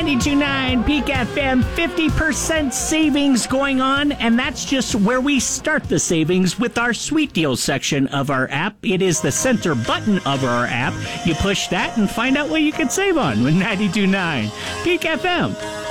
92.9 Peak FM, 50% savings going on, and that's just where we start the savings with our Sweet Deals section of our app. It is the center button of our app. You push that and find out what you can save on with 92.9 Peak FM.